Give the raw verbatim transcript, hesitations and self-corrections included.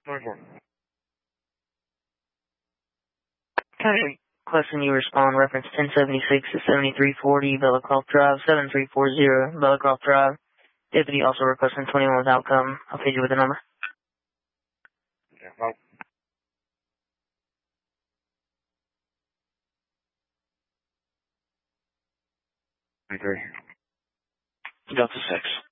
twenty-four. Okay. Question you respond, reference ten seventy-six to seventy-three forty, Bellicroft Drive, seven three four zero, Bellicroft Drive. Deputy also requesting twenty-one with outcome. I'll feed you with the number. Yeah, well. twenty-three. Delta six.